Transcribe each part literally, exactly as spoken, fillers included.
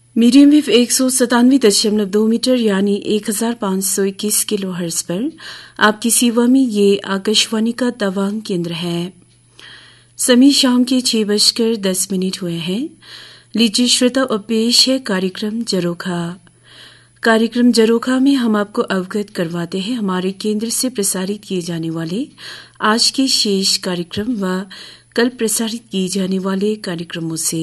Medium wave एक सौ सतानवे दशमलव दो मीटर यानी एक हजार पाँच सौ इक्कीस किलो हर्ट्ज पर आपकी सेवा में ये आकाशवाणी का तवांग केंद्र है। समय शाम के छह बजकर दस मिनट हुए हैं। लीजिए श्रोता, और पेश है कार्यक्रम जरोखा। कार्यक्रम जरोखा में हम आपको अवगत करवाते हैं हमारे केंद्र से प्रसारित किए जाने वाले आज के शेष कार्यक्रम व कल प्रसारित किए जाने वाले कार्यक्रमों से।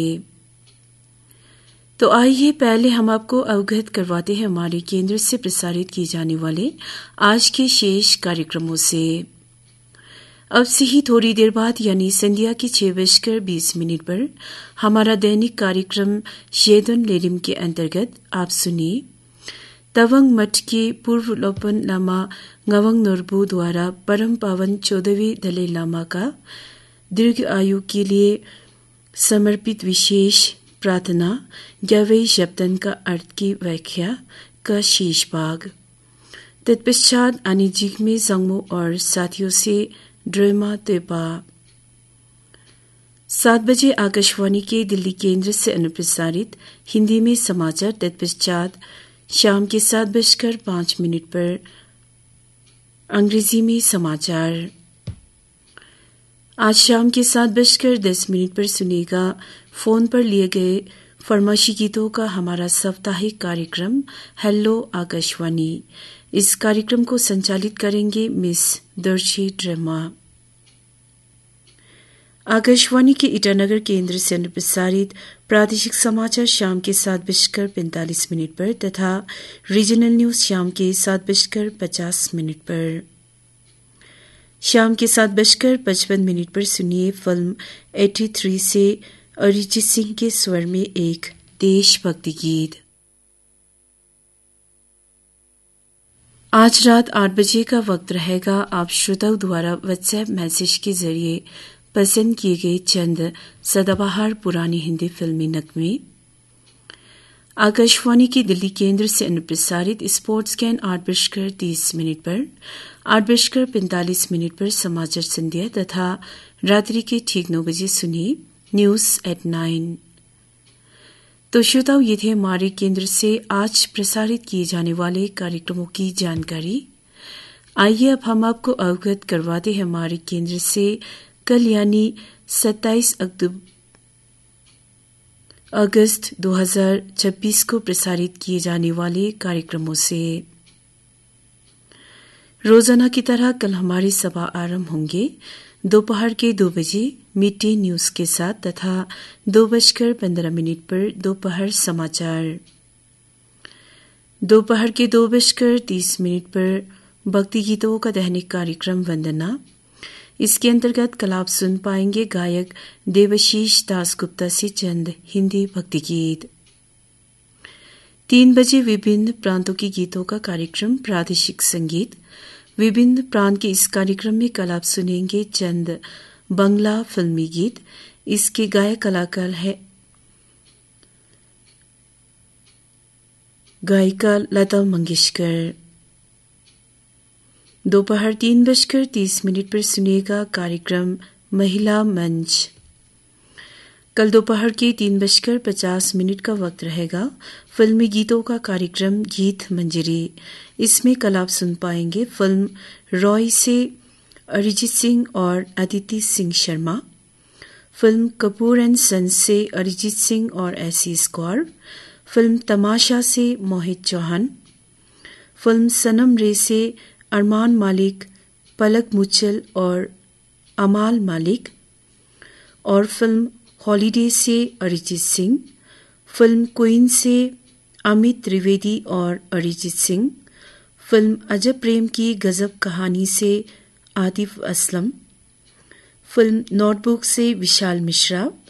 तो आइए पहले हम आपको अवगत करवाते हैं हमारे केंद्र से प्रसारित किए जाने वाले आज के शेष कार्यक्रमों से। अब से ही थोड़ी देर बाद यानी संध्या के छह बजकर बीस मिनट पर हमारा दैनिक कार्यक्रम शेदन लेरिम के अंतर्गत आप सुनिए तवंग मठ के पूर्व लोपन लामा गवंग नोरबू द्वारा परम पावन चौदहवें दलाई लामा का दीर्घ आयु के लिए समर्पित विशेष प्रार्थना ग्यावई शब्दन का अर्थ की व्याख्या का शेष भाग। तत्पश्चात अनिजिक में जंगमो और साथियों से ड्रामा तेपा। सात बजे आकाशवाणी के दिल्ली केंद्र से अनुप्रसारित हिंदी में समाचार। तत्पश्चात शाम के सात बजकर पांच मिनट पर अंग्रेजी में समाचार। आज शाम के सात बजकर दस मिनट पर सुनेगा फोन पर लिए गए फरमाइशी गीतों का हमारा साप्ताहिक कार्यक्रम हेलो आकाशवाणी। इस कार्यक्रम को संचालित करेंगे मिस दर्शी ड्रामा। आकाशवाणी के ईटानगर केंद्र से प्रसारित प्रादेशिक समाचार शाम के सात बजकर पैंतालीस मिनट पर तथा रीजनल न्यूज शाम के सात बजकर पचास मिनट पर। शाम के सात बजकर पचपन मिनट पर सुनिए फिल्म तिरासी से अरिजीत सिंह के स्वर में एक देशभक्ति गीत। आज रात आठ बजे का वक्त रहेगा आप श्रोताओं द्वारा व्हाट्सएप मैसेज के जरिए पसंद किए गए चंद सदाबहार पुरानी हिंदी फिल्मी नगमे। आकाशवाणी के दिल्ली केंद्र से अनुप्रसारित स्पोर्ट्स कैन आठ बजकर तीस मिनट पर, आठ बजकर पैंतालीस मिनट पर समाचार संध्या तथा रात्रि के ठीक नौ बजे सुनिए न्यूज एट नाइन। तो श्रोताओं, ये थे हमारे केंद्र से आज प्रसारित किए जाने वाले कार्यक्रमों की जानकारी। आइए अब हम आपको अवगत करवाते हैं हमारे केंद्र से कल यानी सत्ताईस अगस्त दो हजार छब्बीस को प्रसारित किए जाने वाले कार्यक्रमों से। रोजाना की तरह कल हमारी सभा आरंभ होंगे दोपहर के दो बजे मिड डे न्यूज के साथ तथा दो बजकर पंद्रह मिनट पर दोपहर समाचार। दोपहर के दो बजकर तीस मिनट पर भक्ति गीतों का दैनिक कार्यक्रम वंदना। इसके अंतर्गत कल आप सुन पाएंगे गायक देवशीष दासगुप्ता से चंद हिंदी भक्ति गीत। तीन बजे विभिन्न प्रांतों के गीतों का कार्यक्रम प्रादेशिक संगीत। विभिन्न प्रांत के इस कार्यक्रम में कल आप सुनेंगे चंद बंगला फिल्मी गीत। इसके गायक कलाकार है गायिका लता मंगेशकर। दोपहर तीन बजकर तीस मिनट पर सुनेगा कार्यक्रम महिला मंच। कल दोपहर के तीन बजकर पचास मिनट का वक्त रहेगा फिल्मी गीतों का कार्यक्रम गीत मंजरी। इसमें कल आप सुन पाएंगे फिल्म रॉय से अरिजीत सिंह और Aditi Singh Sharma, film Kapoor and sons से अरिजीत सिंह और ऐसी स्क्वाड, फिल्म तमाशा से मोहित चौहान, फिल्म सनम रे से अरमान मालिक, पलक मुचल और अमाल मालिक, और फिल्म हॉलीडे से अरिजीत सिंह, फिल्म क्वीन से अमित त्रिवेदी और अरिजीत सिंह, फिल्म अजब प्रेम की गजब कहानी से आतिफ असलम, फिल्म नोटबुक से विशाल मिश्रा,